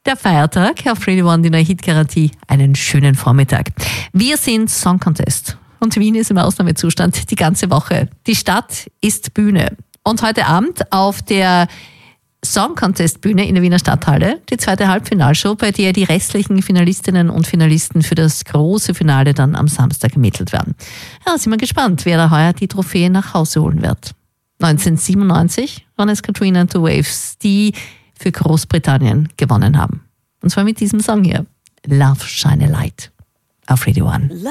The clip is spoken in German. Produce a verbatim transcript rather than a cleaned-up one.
Der Feiertag auf Radio One, die neue Hitgarantie. Einen schönen Vormittag. Wir sind Song Contest und Wien ist im Ausnahmezustand die ganze Woche. Die Stadt ist Bühne. Und heute Abend auf der Song Contest Bühne in der Wiener Stadthalle die zweite Halbfinalshow, bei der die restlichen Finalistinnen und Finalisten für das große Finale dann am Samstag ermittelt werden. Ja, sind wir gespannt, wer da heuer die Trophäe nach Hause holen wird. neunzehnhundertsiebenundneunzig waren es Katrina and the Waves, die für Großbritannien gewonnen haben. Und zwar mit diesem Song hier, Love Shine a Light, auf Radio One.